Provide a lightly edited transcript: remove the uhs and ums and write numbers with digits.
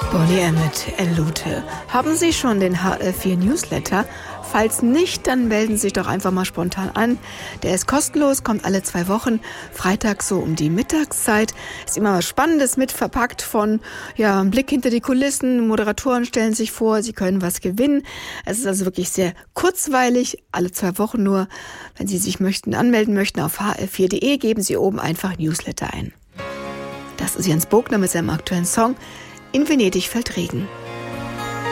Bonnie M. mit Elute. Haben Sie schon den HR4 Newsletter? Falls nicht, dann melden Sie sich doch einfach mal spontan an. Der ist kostenlos, kommt alle 2 Wochen, freitags so um die Mittagszeit. Ist immer was Spannendes mit verpackt von, einem Blick hinter die Kulissen. Moderatoren stellen sich vor, Sie können was gewinnen. Es ist also wirklich sehr kurzweilig, alle 2 Wochen nur. Wenn Sie sich anmelden möchten auf hr4.de, geben Sie oben einfach Newsletter ein. Das ist Jens Bogner mit seinem aktuellen Song In Venedig fällt Regen.